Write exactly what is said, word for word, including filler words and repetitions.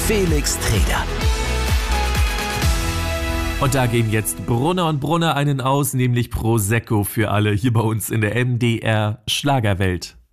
Felix Treder. Und da gehen jetzt Brunner und Brunner einen aus, nämlich Prosecco für alle hier bei uns in der M D R Schlagerwelt.